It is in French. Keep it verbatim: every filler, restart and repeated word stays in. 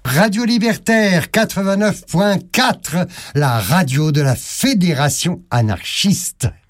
Radio Libertaire quatre-vingt-neuf point quatre, la radio de la Fédération anarchiste.